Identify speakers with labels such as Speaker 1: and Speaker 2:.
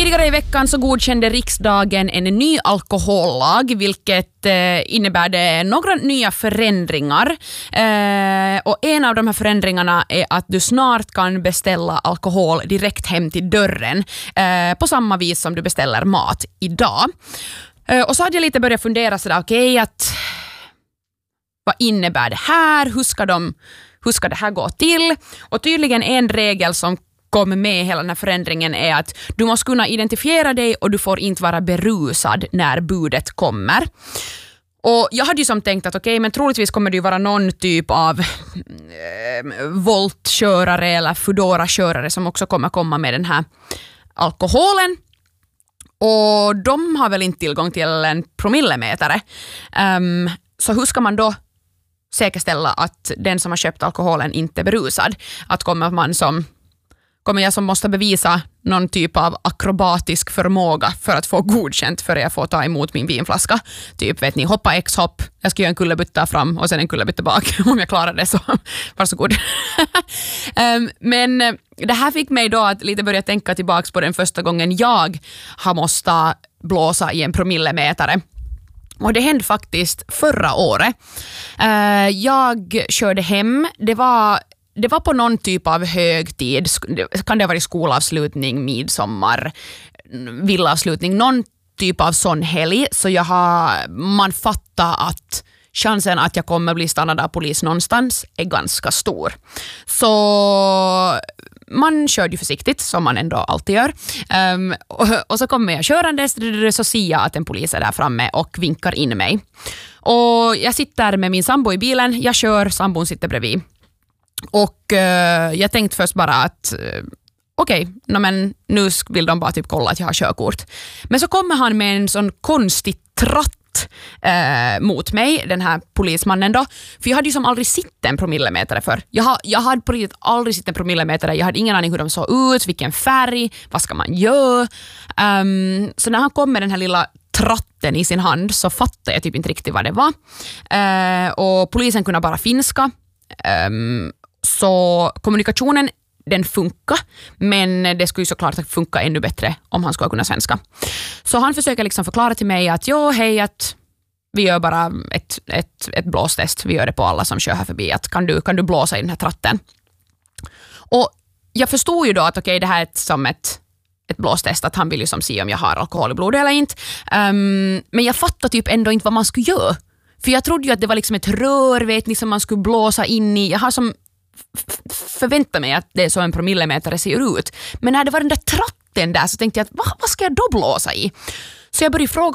Speaker 1: Tidigare i veckan så godkände riksdagen en ny alkohollag, vilket innebär det några nya förändringar. Och en av de här förändringarna är att du snart kan beställa alkohol direkt hem till dörren på samma vis som du beställer mat idag. Och så hade jag lite börjat fundera sådär, vad innebär det här? Hur ska det här gå till? Och tydligen en regel som kom med hela den här förändringen är att du måste kunna identifiera dig och du får inte vara berusad när budet kommer. Och jag hade ju som tänkt att men troligtvis kommer det ju vara någon typ av voltkörare eller Foodora-körare som också kommer komma med den här alkoholen. Och de har väl inte tillgång till en promillemätare. Så hur ska man då säkerställa att den som har köpt alkoholen inte är berusad? Att kommer jag som måste bevisa någon typ av akrobatisk förmåga för att få godkänt för att jag får ta emot min vinflaska. Typ, vet ni, hoppa X-hopp, jag ska göra en kullerbytta fram och sen en kullerbytta bak. Om jag klarar det så varsågod. Men det här fick mig då att lite börja tänka tillbaka på den första gången jag har måste blåsa i en promillemätare. Och det hände faktiskt förra året. Jag körde hem, det var på någon typ av högtid, kan det vara skolavslutning, midsommar, villavslutning, någon typ av sån helg, så man fattar att chansen att jag kommer bli stannad av polis någonstans är ganska stor. Så man körde ju försiktigt, som man ändå alltid gör. Och så kommer jag körandes, så ser jag att en polis är där framme och vinkar in mig. Och jag sitter med min sambo i bilen, jag kör, sambon sitter bredvid. Och jag tänkte först bara att men nu vill de bara typ kolla att jag har körkort. Men så kommer han med en sån konstig tratt mot mig, den här polismannen då. För jag hade ju som aldrig sett en promillemätare för. Jag hade på riktigt aldrig sett en promillemätare. Jag hade ingen aning hur de såg ut, vilken färg, vad ska man göra. Så när han kom med den här lilla tratten i sin hand så fattade jag typ inte riktigt vad det var. Och polisen kunde bara finska. Så kommunikationen, den funkar, men det skulle ju såklart funka ännu bättre om han skulle kunna svenska. Så han försöker liksom förklara till mig att att vi gör bara ett blåstest, vi gör det på alla som kör här förbi, att kan du blåsa i den här tratten. Och jag förstod ju då att det här är som ett blåstest, att han vill ju som se om jag har alkohol i blodet eller inte. Men jag fattar typ ändå inte vad man skulle göra. För jag trodde ju att det var liksom ett rör, vet ni, som man skulle blåsa in i. Jag har som förväntat mig att det är så en promillemätare ser ut. Men när det var den där tratten där så tänkte jag att vad ska jag då blåsa i? Så jag började fråga